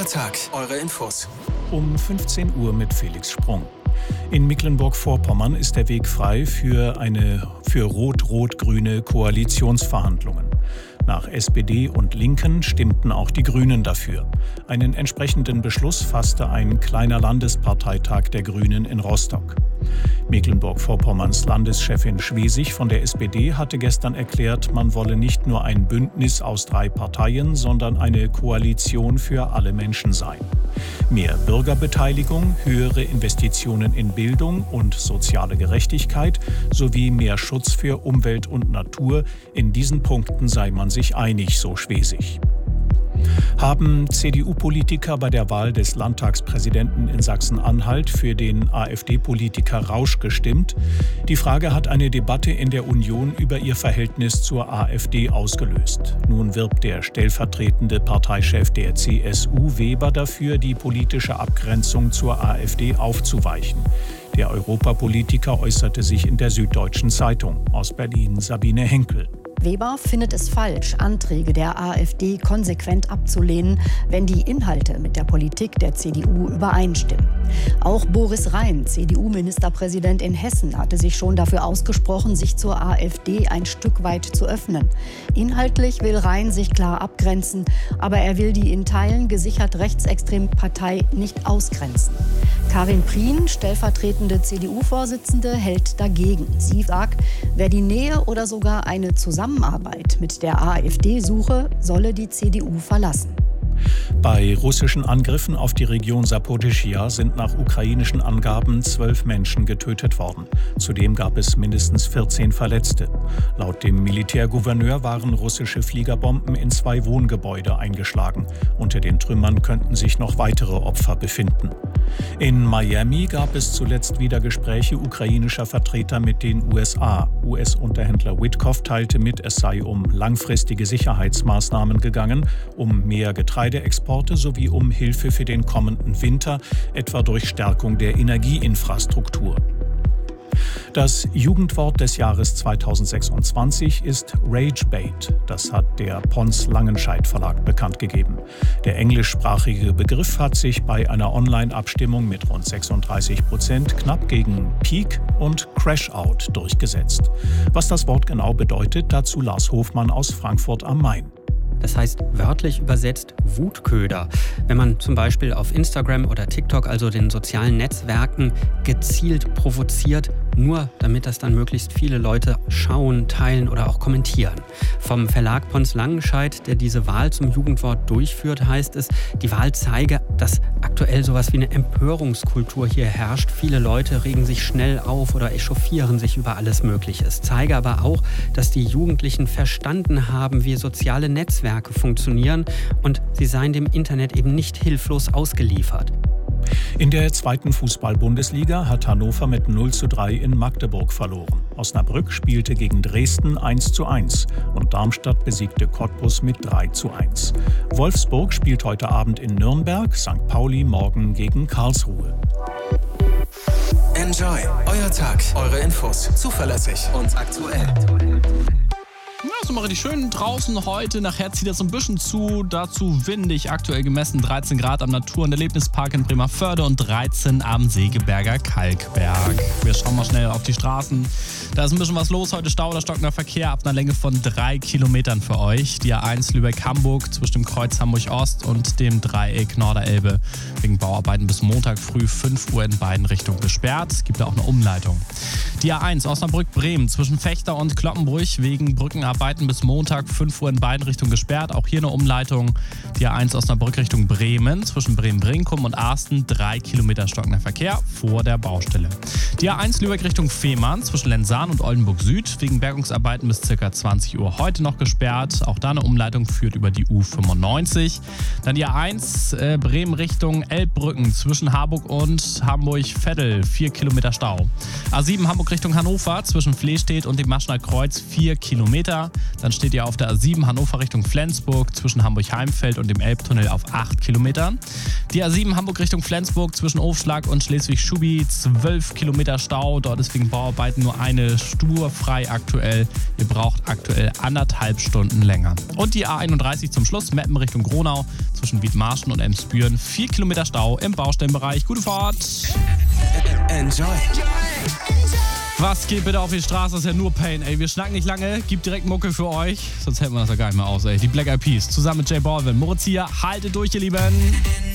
Tag, eure Infos. Um 15 Uhr mit Felix Sprung. In Mecklenburg-Vorpommern ist der Weg frei für rot-rot-grüne Koalitionsverhandlungen. Nach SPD und Linken stimmten auch die Grünen dafür. Einen entsprechenden Beschluss fasste ein kleiner Landesparteitag der Grünen in Rostock. Mecklenburg-Vorpommerns Landeschefin Schwesig von der SPD hatte gestern erklärt, man wolle nicht nur ein Bündnis aus 3 Parteien, sondern eine Koalition für alle Menschen sein. Mehr Bürgerbeteiligung, höhere Investitionen in Bildung und soziale Gerechtigkeit sowie mehr Schutz für Umwelt und Natur, in diesen Punkten sei man sich einig, so Schwesig. Haben CDU-Politiker bei der Wahl des Landtagspräsidenten in Sachsen-Anhalt für den AfD-Politiker Rausch gestimmt? Die Frage hat eine Debatte in der Union über ihr Verhältnis zur AfD ausgelöst. Nun wirbt der stellvertretende Parteichef der CSU Weber dafür, die politische Abgrenzung zur AfD aufzuweichen. Der Europapolitiker äußerte sich in der Süddeutschen Zeitung. Aus Berlin Sabine Henkel. Weber findet es falsch, Anträge der AfD konsequent abzulehnen, wenn die Inhalte mit der Politik der CDU übereinstimmen. Auch Boris Rhein, CDU-Ministerpräsident in Hessen, hatte sich schon dafür ausgesprochen, sich zur AfD ein Stück weit zu öffnen. Inhaltlich will Rhein sich klar abgrenzen, aber er will die in Teilen gesichert rechtsextreme Partei nicht ausgrenzen. Karin Prien, stellvertretende CDU-Vorsitzende, hält dagegen. Sie sagt, wer die Nähe oder sogar eine Zusammenarbeit mit der AfD suche, solle die CDU verlassen. Bei russischen Angriffen auf die Region Saporischschja sind nach ukrainischen Angaben 12 Menschen getötet worden. Zudem gab es mindestens 14 Verletzte. Laut dem Militärgouverneur waren russische Fliegerbomben in 2 Wohngebäude eingeschlagen. Unter den Trümmern könnten sich noch weitere Opfer befinden. In Miami gab es zuletzt wieder Gespräche ukrainischer Vertreter mit den USA. US-Unterhändler Witkoff teilte mit, es sei um langfristige Sicherheitsmaßnahmen gegangen, um mehr Getreideexporte sowie um Hilfe für den kommenden Winter, etwa durch Stärkung der Energieinfrastruktur. Das Jugendwort des Jahres 2026 ist Ragebait. Das hat der Pons Langenscheidt Verlag bekannt gegeben. Der englischsprachige Begriff hat sich bei einer Online-Abstimmung mit rund 36% knapp gegen Peak und Crash-Out durchgesetzt. Was das Wort genau bedeutet, dazu Lars Hofmann aus Frankfurt am Main. Das heißt wörtlich übersetzt Wutköder. Wenn man zum Beispiel auf Instagram oder TikTok, also den sozialen Netzwerken, gezielt provoziert, nur damit das dann möglichst viele Leute schauen, teilen oder auch kommentieren. Vom Verlag Pons Langenscheidt, der diese Wahl zum Jugendwort durchführt, heißt es, die Wahl zeige, dass aktuell sowas wie eine Empörungskultur hier herrscht. Viele Leute regen sich schnell auf oder echauffieren sich über alles Mögliche. Es zeige aber auch, dass die Jugendlichen verstanden haben, wie soziale Netzwerke funktionieren und sie seien dem Internet eben nicht hilflos ausgeliefert. In der 2. Fußball-Bundesliga hat Hannover mit 0:3 in Magdeburg verloren. Osnabrück spielte gegen Dresden 1:1 und Darmstadt besiegte Cottbus mit 3:1. Wolfsburg spielt heute Abend in Nürnberg, St. Pauli morgen gegen Karlsruhe. Enjoy, euer Tag, eure Infos, zuverlässig und aktuell. Ja, so mache ich schön draußen heute. Nachher zieht es ein bisschen zu. Dazu windig, aktuell gemessen 13 Grad am Natur- und Erlebnispark in Bremervörde und 13 am Segeberger Kalkberg. Wir schauen mal schnell auf die Straßen. Da ist ein bisschen was los heute. Stau oder stockender Verkehr ab einer Länge von 3 Kilometern für euch. Die A1 Lübeck-Hamburg zwischen dem Kreuz Hamburg-Ost und dem Dreieck Norderelbe. Wegen Bauarbeiten bis Montag früh 5 Uhr in beiden Richtungen gesperrt. Es gibt da auch eine Umleitung. Die A1 Osnabrück-Bremen zwischen Fechter und Kloppenbrüch wegen Brückenarbeiten bis Montag 5 Uhr in beiden Richtungen gesperrt. Auch hier eine Umleitung. Die A1 Osnabrück Richtung Bremen zwischen Bremen-Brinkum und Arsten 3 Kilometer stockender Verkehr vor der Baustelle. Die A1 Lübeck Richtung Fehmarn zwischen Lenzahn und Oldenburg Süd wegen Bergungsarbeiten bis ca. 20 Uhr heute noch gesperrt. Auch da eine Umleitung führt über die U95. Dann die A1 Bremen Richtung Elbbrücken zwischen Harburg und Hamburg-Veddel 4 Kilometer Stau. A7 Hamburg Richtung Hannover zwischen Flehstedt und dem Maschner Kreuz 4 Kilometer. Dann steht ihr auf der A7 Hannover Richtung Flensburg zwischen Hamburg-Heimfeld und dem Elbtunnel auf 8 Kilometern. Die A7 Hamburg Richtung Flensburg zwischen Ofschlag und Schleswig-Schubi 12 Kilometer Stau. Dort ist wegen Bauarbeiten nur eine Spur frei aktuell. Ihr braucht aktuell 1,5 Stunden länger. Und die A31 zum Schluss, Meppen Richtung Gronau zwischen Wiedmarschen und Emsbüren 4 Kilometer Stau im Baustellenbereich. Gute Fahrt! Enjoy. Was geht bitte auf die Straße? Das ist ja nur Pain, ey. Wir schnacken nicht lange, gibt direkt Mucke für euch. Sonst hätten wir das ja gar nicht mehr aus, ey. Die Black Eyed Peas zusammen mit J Balvin. Moritz hier, haltet durch, ihr Lieben.